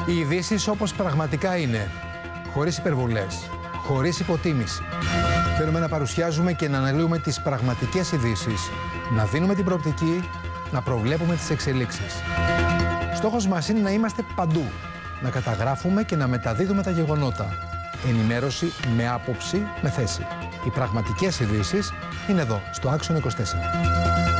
Οι ειδήσεις όπως πραγματικά είναι, χωρίς υπερβολές, χωρίς υποτίμηση. Θέλουμε να παρουσιάζουμε και να αναλύουμε τις πραγματικές ειδήσεις, να δίνουμε την προοπτική, να προβλέπουμε τις εξελίξεις. Στόχος μας είναι να είμαστε παντού, να καταγράφουμε και να μεταδίδουμε τα γεγονότα. Ενημέρωση με άποψη, με θέση. Οι πραγματικές ειδήσεις είναι εδώ, στο Action 24.